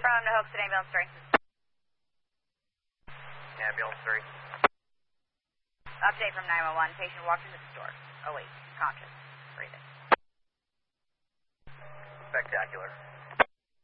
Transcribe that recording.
from the Hoaxton Ambulance 3. Ambulance 3. Update from 911. Patient walked into the store. Oh wait, conscious. Breathing. Spectacular.